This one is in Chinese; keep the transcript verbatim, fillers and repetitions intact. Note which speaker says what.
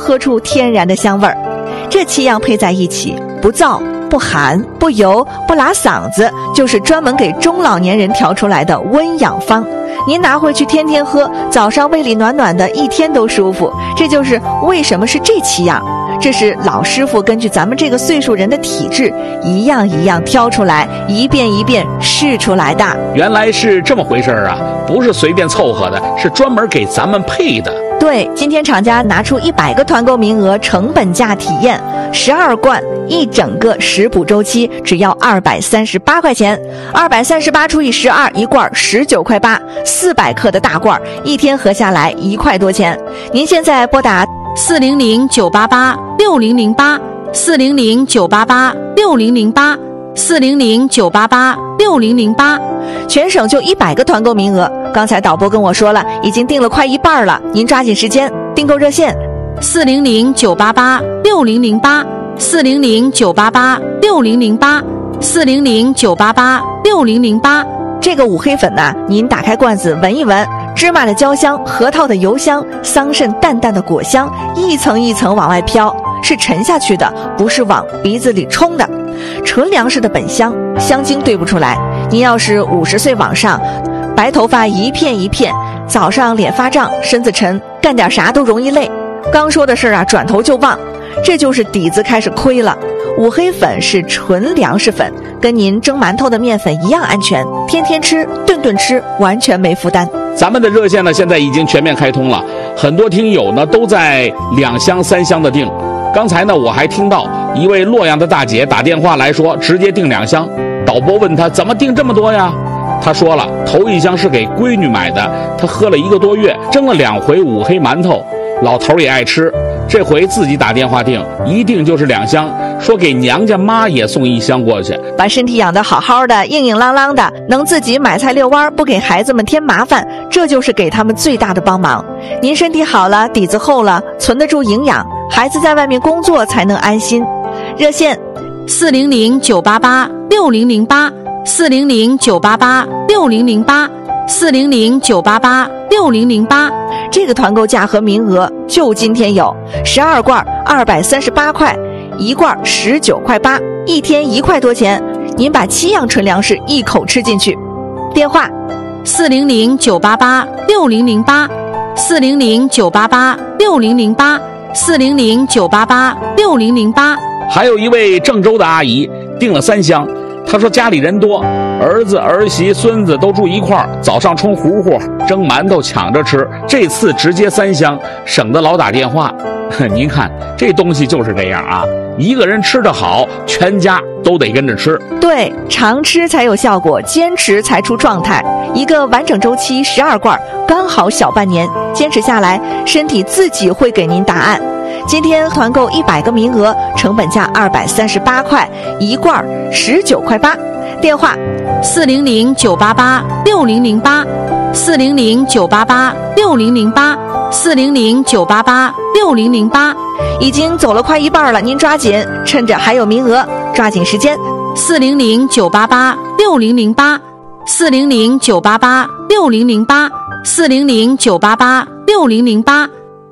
Speaker 1: 喝出天然的香味儿。这七样配在一起，不燥不寒不油不拉嗓子，就是专门给中老年人调出来的温养方。您拿回去天天喝，早上胃里暖暖的，一天都舒服。这就是为什么是这七样，这是老师傅根据咱们这个岁数人的体质，一样一样挑出来，一遍一遍试出来的。
Speaker 2: 原来是这么回事啊，不是随便凑合的，是专门给咱们配的。
Speaker 1: 对，今天厂家拿出一百个团购名额，成本价体验，十二罐一整个食补周期只要二百三十八块钱，二百三十八除以十二，一罐十九块八，四百克的大罐，一天合下来一块多钱。您现在拨打
Speaker 3: 四零零九八八六零零八，四零零九八八六零零八，四零零九八八六零零八，
Speaker 1: 全省就一百个团购名额。刚才导播跟我说了，已经订了快一半了，您抓紧时间。订购热线
Speaker 3: 四零零九八八六零零八，四零零九八八六零零八，四零零九八八六零零八。
Speaker 1: 这个五黑粉呢、啊，您打开罐子闻一闻，芝麻的焦香，核桃的油香，桑葚淡淡的果香，一层一层往外飘，是沉下去的，不是往鼻子里冲的。纯粮食的本香，香精兑不出来。您要是五十岁往上，白头发一片一片，早上脸发胀，身子沉，干点啥都容易累。刚说的事儿啊，转头就忘，这就是底子开始亏了。五黑粉是纯粮食粉，跟您蒸馒头的面粉一样安全，天天吃，顿顿吃，完全没负担。
Speaker 2: 咱们的热线呢，现在已经全面开通了，很多听友呢都在两箱三箱的订。刚才呢，我还听到一位洛阳的大姐打电话来说，直接订两箱。导播问她怎么订这么多呀？她说了，头一箱是给闺女买的，她喝了一个多月，蒸了两回五黑馒头，老头也爱吃，这回自己打电话订，一订就是两箱，说给娘家妈也送一箱过去。
Speaker 1: 把身体养得好好的，硬硬朗朗的，能自己买菜遛弯，不给孩子们添麻烦，这就是给他们最大的帮忙。您身体好了，底子厚了，存得住营养，孩子在外面工作才能安心。热线
Speaker 3: 四零零九八八六零零八，四零零九八八六零零八，四零零九八八六零零八。
Speaker 1: 这个团购价和名额就今天有，十二罐二百三十八块，一罐十九块八，一天一块多钱，您把七样纯粮食一口吃进去。电话
Speaker 3: 四零零九八八六零零八，四零零九八八六零零八，四零零九八八六零零八。
Speaker 2: 还有一位郑州的阿姨订了三箱，她说家里人多，儿子儿媳孙子都住一块儿，早上冲糊糊蒸馒头抢着吃，这次直接三箱，省得老打电话。您看这东西就是这样啊，一个人吃得好，全家都得跟着吃。
Speaker 1: 对，常吃才有效果，坚持才出状态。一个完整周期十二罐，刚好小半年，坚持下来，身体自己会给您答案。今天团购一百个名额，成本价二百三十八块，一罐十九块八。电话
Speaker 3: 四零零九八八六零零八，四零零九八八六零零八，四零零九八八六零零八。
Speaker 1: 已经走了快一半了，您抓紧，趁着还有名额，抓紧时间。
Speaker 3: 四零零九八八六零零八，四零零九八八六零零八，四零零九八八六零零八。